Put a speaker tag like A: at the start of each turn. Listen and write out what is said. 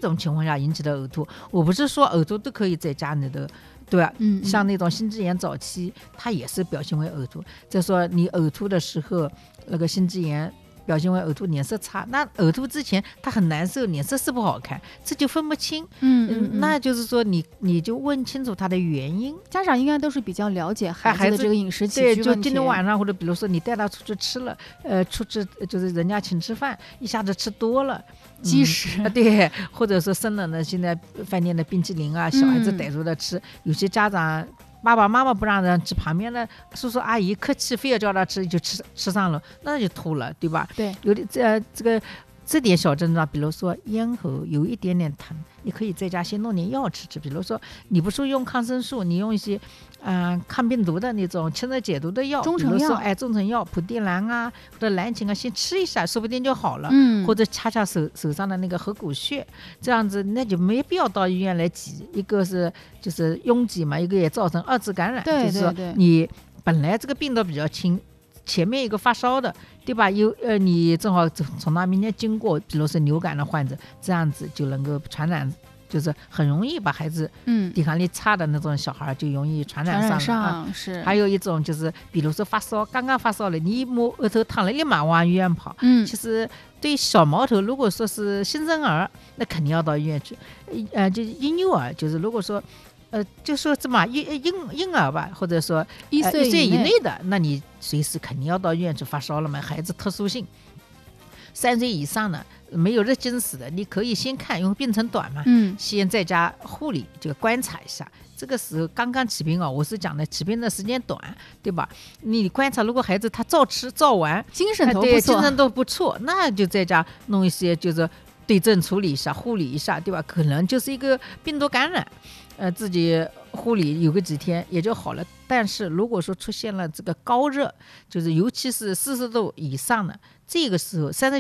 A: 种情况下引起的呕吐。我不是说呕吐都可以在家里头，对吧？像那种心肌炎早期，它也是表现为呕吐。再说你呕吐的时候，那个心肌炎表现为呕吐，脸色差，那呕吐之前他很难受，脸色是不好看，这就分不清。那就是说你就问清楚他的原因。
B: 家长应该都是比较了解孩子的这个饮食起居问题。
A: 对，就今天晚上或者比如说你带他出去吃了，出去就是人家请吃饭，一下子吃多了。
B: 积食。
A: 对，或者说生冷的现在饭店的冰淇淋啊，小孩子逮住的吃，有些家长爸爸妈妈不让人吃，旁边的叔叔阿姨客气非要叫他吃，就吃上了，那就吐了，对吧？
B: 对，
A: 有的这点小症状，比如说咽喉有一点点疼，你可以在家先弄点药吃，比如说你不是用抗生素，你用一些抗病毒的那种清热解毒的药，
B: 中成药，
A: 比如说中成药普地蓝啊或者蓝芩啊，先吃一下，说不定就好了。或者掐掐手上的那个合谷穴，这样子那就没必要到医院来挤。一个是就是拥挤嘛，一个也造成二次感染。
B: 对，
A: 就是说你本来这个病毒比较轻，前面一个发烧的，对吧？你正好从那明天经过，比如说流感的患者，这样子就能够传染，就是很容易把孩子抵抗力差的那种小孩就容易传染上。
B: 是。
A: 还有一种就是，比如说发烧，刚刚发烧了，你一摸额头烫了，立马往医院跑。其实对小毛头，如果说是新生儿，那肯定要到医院去。就是婴幼儿，就是如果说。就说这么婴儿吧，或者说1岁以内的，那你随时肯定要到医院去发烧了嘛。孩子特殊性，3岁以上的没有热惊死的，你可以先看，因为病程短嘛，先在家护理就观察一下。这个时候刚刚起病我是讲的起病的时间短，对吧？你观察，如果孩子他照吃照玩，
B: 精神都
A: 不错，那就在家弄一些就是对症处理一下，护理一下，对吧？可能就是一个病毒感染。自己护理有个几天也就好了。但是如果说出现了这个高热，就是尤其是40度以上的，这个时候